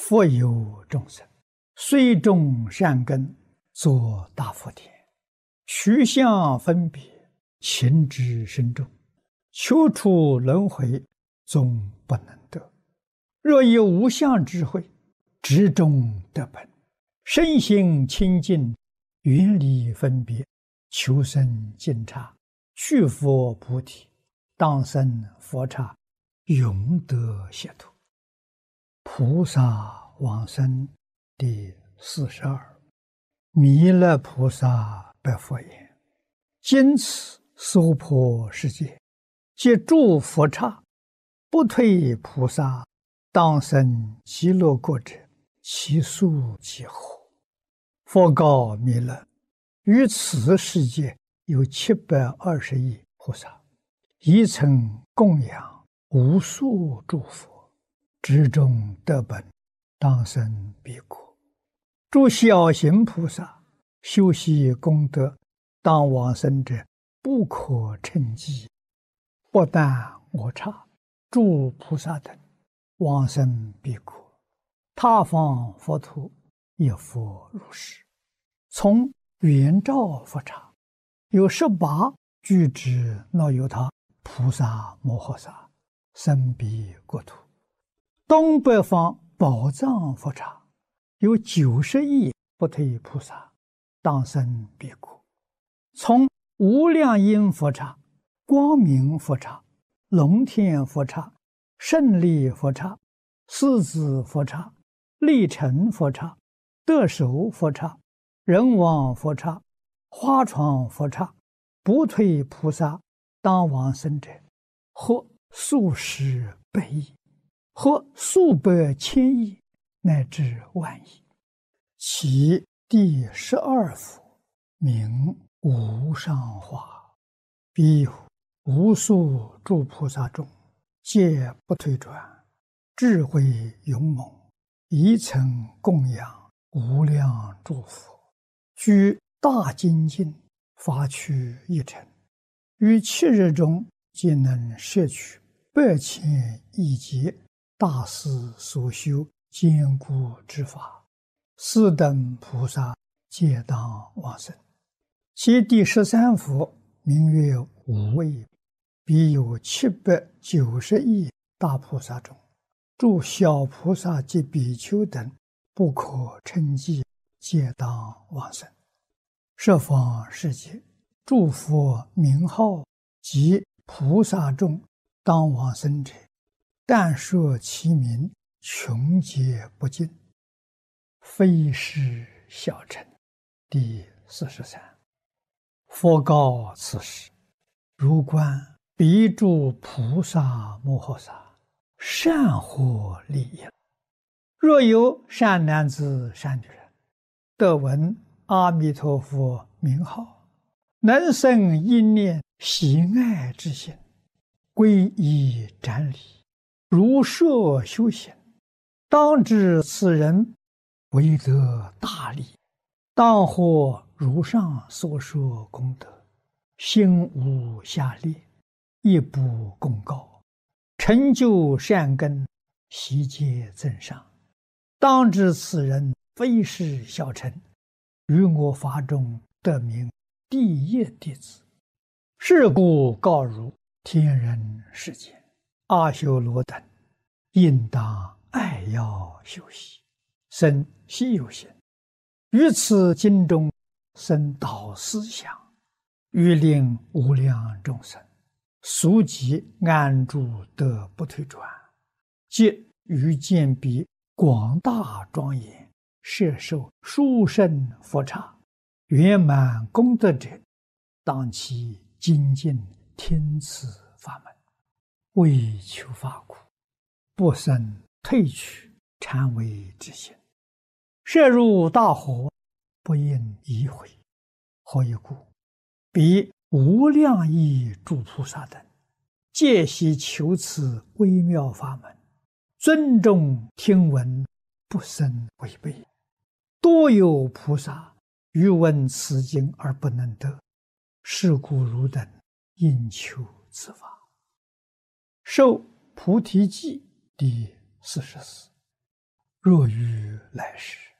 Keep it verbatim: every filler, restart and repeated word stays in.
佛有众生，虽种善根，作大福田，取相分别，情之深重，求出轮回，终不能得。若有无相智慧，直中得本，身心清净，远离分别，求生净刹，去佛菩提，当生佛刹，永得解脱。菩萨往生第四十二。弥勒菩萨白佛言：今此娑婆世界，皆诸佛刹，不退菩萨，当生极乐国者，其数几何？佛告弥勒：于此世界有七百二十亿菩萨，一曾供养无数诸佛，直中得本，当生彼国。诸小行菩萨修习功德，当往生者，不可称计。不但我刹诸菩萨等往生彼国，他方佛土也复如是。从圆照佛刹有十八具之那由他菩萨摩诃萨生彼国土。东北方宝藏佛刹有九十亿不退菩萨，当生彼国。从无量音佛刹、光明佛刹、龙天佛刹、胜利佛刹、狮子佛刹、力成佛刹、得手佛刹、人王佛刹、花床佛刹，不退菩萨当往生者，或数十百亿，或数百千亿，乃至万亿。其第十二佛名无上化，彼无数诸菩萨中，皆不退转，智慧勇猛，一曾供养无量诸佛，居大精进，发趣一尘，于七日中皆能摄取百千亿劫大师所修坚固之法，四等菩萨皆当往生。其第十三佛名曰无畏，彼有七百九十亿大菩萨中，诸小菩萨及比丘等不可称计，皆当往生。十方世界诸佛名号及菩萨众当往生者，但说其名，穷劫不尽，非是小乘。第四十三。佛告此时：如观彼诸菩萨摩诃萨，善获利益。若有善男子善女人，得闻阿弥陀佛名号，能生一念喜爱之心，皈依瞻礼，如设修行，当知此人为得大利，当获如上所说功德，心无下劣，亦不公告，成就善根，悉皆增上。当知此人非是小乘，于我法中得名第一弟子。是故告汝天人世间阿修罗等，应当爱要修习，生希有行，于此经中生导思想，欲令无量众生速即安住得不退转，即于见彼广大庄严，摄受殊胜佛刹，圆满功德者，当其精进听此法门，为求法苦，不生退去禅为之心，摄入大火，不应移回。何以故？彼无量亿诸菩萨等，皆悉求此微妙法门，尊重听闻，不生违背。多有菩萨欲闻此经而不能得，是故汝等应求此法。受菩提记第四十四。 若遇来世，